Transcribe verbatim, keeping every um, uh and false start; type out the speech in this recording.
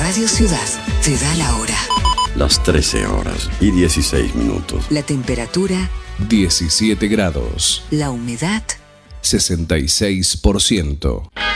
Radio Ciudad te da la hora. Las trece horas y dieciséis minutos. La temperatura diecisiete grados. La humedad sesenta y seis por ciento.